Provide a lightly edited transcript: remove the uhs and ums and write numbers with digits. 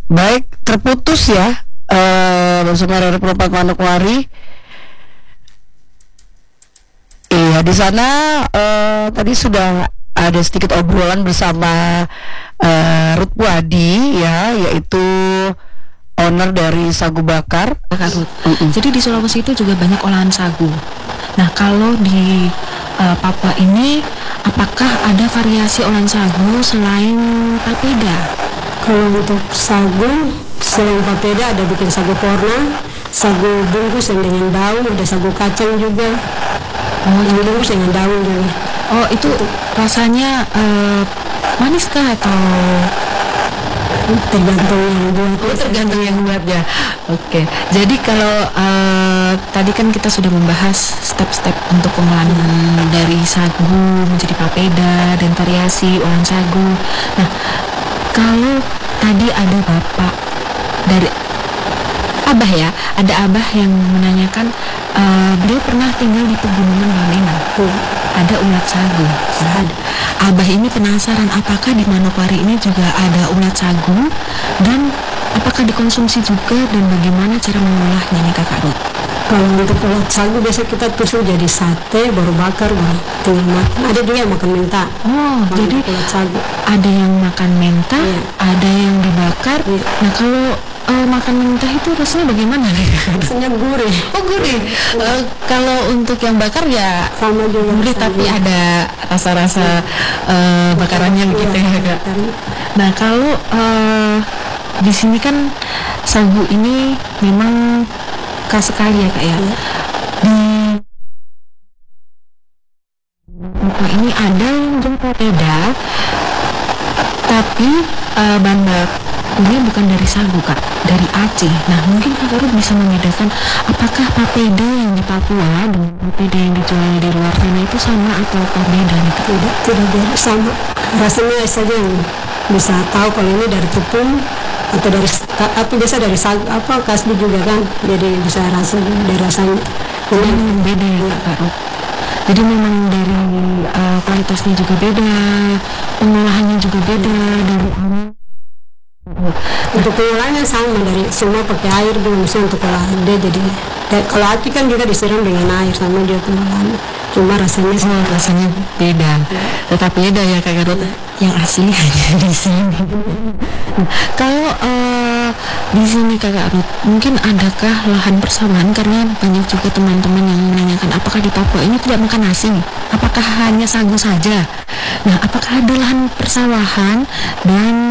Baik, terputus ya. Bersama dari Penumpang Manokwari. Iya, di sana tadi sudah ada sedikit obrolan bersama Ruth Puadi ya, yaitu owner dari Sagu Bakar. Kak Ruth. Jadi di Sulawesi itu juga banyak olahan sagu. Nah, kalau di Papua ini, apakah ada variasi olahan sagu selain papeda? Kalau untuk sagu, selain papeda ada bikin sagu porna, sagu bungkus yang dengan daun, ada sagu kacang juga. Yang bungkus dengan daun juga. Oh, itu rasanya manis kah atau tergantung yang buat. Oh, tergantung yang buatnya. Oke. Jadi kalau tadi kan kita sudah membahas step-step untuk pengolahan dari sagu menjadi papeda dan variasi olahan sagu. Nah, kalau tadi ada bapak dari abah ya, ada abah yang menanyakan beliau pernah tinggal di pegunungan Bamena. Ada ulat sagu. Ada. Abah ini penasaran apakah di Manokwari ini juga ada ulat sagu dan apakah dikonsumsi juga dan bagaimana cara mengolahnya nih Kakak Ruth? Kalau untuk ulat sagu biasa kita tusuk jadi sate, baru bakar, baru tinggal makan. Ada juga yang makan menta. Oh, jadi ulat sagu. Ada yang makan menta, ada yang dibakar. Nah, kalau makan mentah itu rasanya bagaimana nih? Rasanya gurih. Oh, gurih. Kalau untuk yang bakar ya sama juga gurih, tapi ada rasa-rasa bakarannya begitu ya Kak. Nah, kalau di sini kan sagu ini memang khas sekali ya Kak ya. Di ini ada yang papeda, tapi bahan bakunya bukan dari sagu Kak, dari Aceh. Nah, mungkin Kak Ruth bisa membedakan apakah papeda yang di Papua dengan papeda yang dijual di luar sana itu sama atau beda nih Kak? Tidak beda, sama. Rasanya saja yang bisa tahu kalau ini dari tepung atau dari apa, biasa dari sagu apa kasbi juga kan, jadi bisa rasa dari rasanya. Beda ya Kak Ruth. Jadi memang dari kualitasnya juga beda, pengolahannya juga beda dari untuk pengolahannya sama, dari semua pakai air juga bisa untuk olahan dia. Jadi kalau api kan juga disiram dengan air, sama dia pengolahannya, cuma rasanya beda. Tetap beda ya Kak Ruth. Yang asli hanya di sini. Kalau di sini Kakak Ruth, mungkin adakah lahan persawahan, karena banyak juga teman-teman yang menanyakan apakah di Papua ini tidak makan nasi, apakah hanya sagu saja. Nah, apakah ada lahan persawahan dan